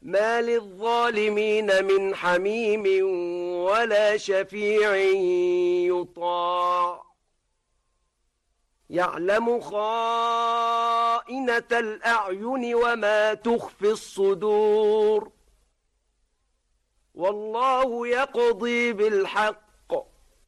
ما للظالمين من حميم ولا شفيع يطاع يعلم خائنة الأعين وما تخفي الصدور والله يقضي بالحق